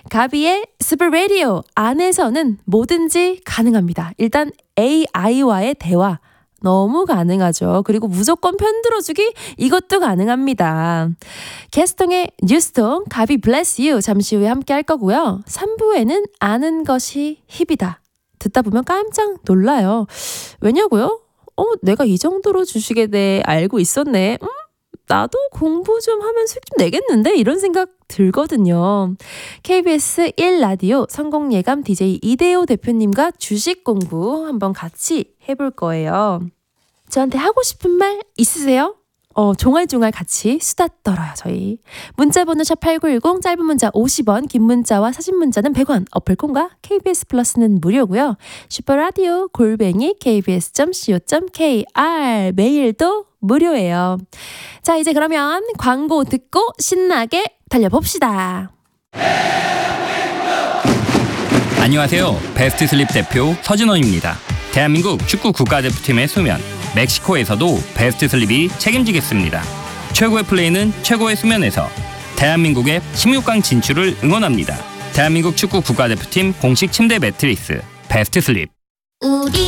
가비의 스프 라디오 안에서는 뭐든지 가능합니다. 일단 AI와의 대화 너무 가능하죠. 그리고 무조건 편들어주기 이것도 가능합니다. 게스통의 뉴스통 가비 블레스 유 잠시 후에 함께 할 거고요. 3부에는 아는 것이 힙이다. 듣다 보면 깜짝 놀라요. 왜냐고요? 내가 이 정도로 주식에 대해 알고 있었네. 나도 공부 좀 하면 수익 좀 내겠는데? 이런 생각 들거든요. KBS 1라디오 성공예감 DJ 이대호 대표님과 주식 공부 한번 같이 해볼 거예요. 저한테 하고 싶은 말 있으세요? 종알종알 같이 수다 떨어요, 저희. 문자번호 샵8910, 짧은 문자 50원, 긴 문자와 사진 문자는 100원, 어플콘과 KBS 플러스는 무료고요. 슈퍼라디오 골뱅이 kbs.co.kr 메일도 무료예요. 자, 이제 그러면 광고 듣고 신나게 달려봅시다. 안녕하세요. 베스트 슬립 대표 서진원입니다. 대한민국 축구 국가대표팀의 수면 멕시코에서도 베스트 슬립이 책임지겠습니다. 최고의 플레이는 최고의 수면에서 대한민국의 16강 진출을 응원합니다. 대한민국 축구 국가대표팀 공식 침대 매트리스 베스트 슬립. 우리